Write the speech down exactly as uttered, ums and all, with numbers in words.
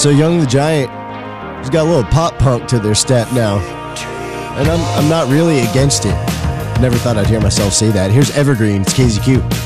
So Young the Giant has got a little pop punk to their step now. And I'm, I'm not really against it. Never thought I'd hear myself say that. Here's Evergreen. It's K Z Q.